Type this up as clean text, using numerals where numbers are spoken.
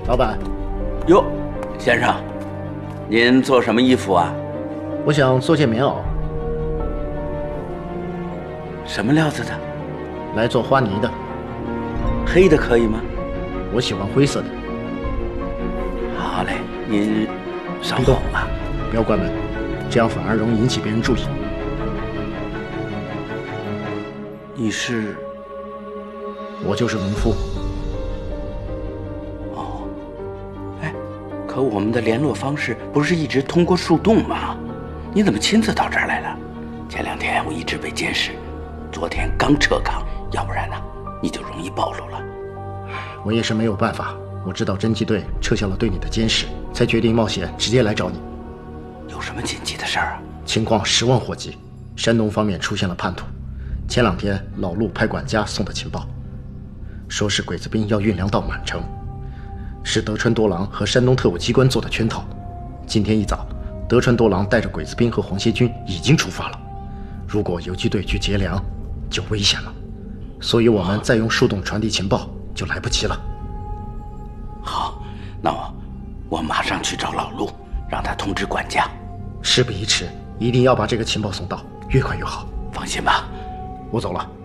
老板。 哟，先生，您做什么衣服啊？ 我想做件棉袄。 什么料子的？ 来做花呢的。 黑的可以吗？ 我喜欢灰色的。 好嘞，您稍后啊。 不要关门，这样反而容易引起别人注意。 你是？ 我就是农夫。 哦，哎，可我们的联络方式不是一直通过树洞吗？你怎么亲自到这儿来了？前2天我一直被监视，昨天刚撤岗，要不然呢，你就容易暴露了。 我也是没有办法，我知道侦缉队撤销了对你的监视，才决定冒险直接来找你。 有什么紧急的事儿啊？ 情况10万火急，山东方面出现了叛徒。前2天老陆派管家送的情报，说是鬼子兵要运粮到满城，是德川多郎和山东特务机关做的圈套。今天一早，德川多郎带着鬼子兵和黄歇军已经出发了。如果游击队去劫粮，就危险了，所以我们再用树洞传递情报就来不及了。 好，那我马上去找老陆，让他通知管家。 事不宜迟，一定要把这个情报送到，越快越好。 放心吧， 我走了。